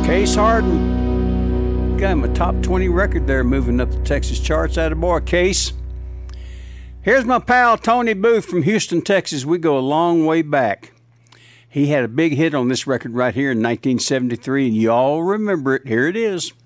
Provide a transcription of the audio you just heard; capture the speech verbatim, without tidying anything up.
Case Harden. Got him a top twenty record there, moving up the Texas charts. Attaboy, Case. Here's my pal Tony Booth from Houston, Texas. We go a long way back. He had a big hit on this record right here in nineteen seventy-three, and you all remember it. Here it is.